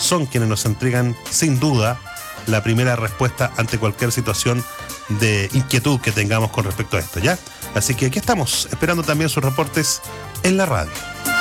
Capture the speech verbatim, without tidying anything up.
son quienes nos entregan sin duda la primera respuesta ante cualquier situación de inquietud que tengamos con respecto a esto, ¿ya? Así que aquí estamos, esperando también sus reportes en la radio.